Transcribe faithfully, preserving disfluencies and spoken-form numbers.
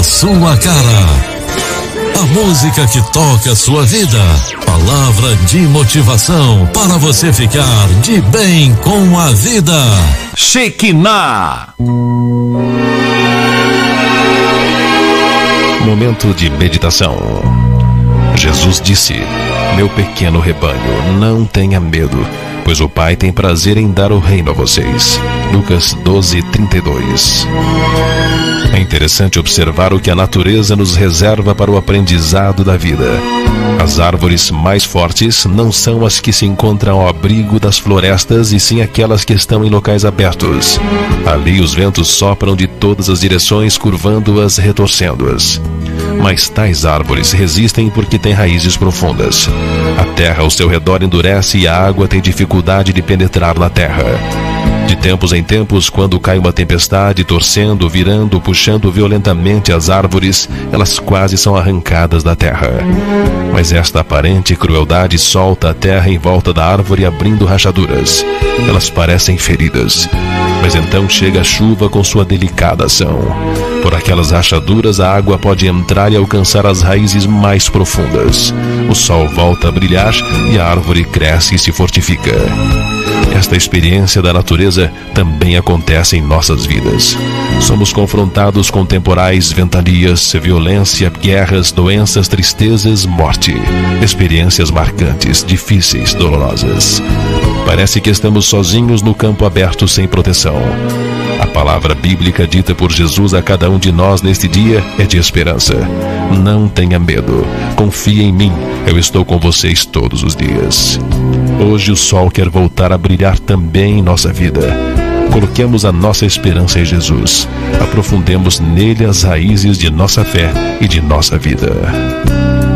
sua cara. A música que toca a sua vida. Palavra de motivação para você ficar de bem com a vida. Shekinah. Momento de meditação. Jesus disse: meu pequeno rebanho, não tenha medo, pois o Pai tem prazer em dar o reino a vocês. Lucas doze, trinta e dois. É interessante observar o que a natureza nos reserva para o aprendizado da vida. As árvores mais fortes não são as que se encontram ao abrigo das florestas, e sim aquelas que estão em locais abertos. Ali os ventos sopram de todas as direções, curvando-as, retorcendo-as. Mas tais árvores resistem porque têm raízes profundas. A terra ao seu redor endurece e a água tem dificuldade de penetrar na terra. De tempos em tempos, quando cai uma tempestade, torcendo, virando, puxando violentamente as árvores, elas quase são arrancadas da terra. Mas esta aparente crueldade solta a terra em volta da árvore, abrindo rachaduras. Elas parecem feridas. Mas então chega a chuva com sua delicada ação. Por aquelas rachaduras a água pode entrar e alcançar as raízes mais profundas. O sol volta a brilhar e a árvore cresce e se fortifica. Esta experiência da natureza também acontece em nossas vidas. Somos confrontados com temporais, ventanias, violência, guerras, doenças, tristezas, morte. Experiências marcantes, difíceis, dolorosas. Parece que estamos sozinhos no campo aberto sem proteção. A palavra bíblica dita por Jesus a cada um de nós neste dia é de esperança. Não tenha medo. Confie em mim. Eu estou com vocês todos os dias. Hoje o sol quer voltar a brilhar também em nossa vida. Coloquemos a nossa esperança em Jesus. Aprofundemos nele as raízes de nossa fé e de nossa vida.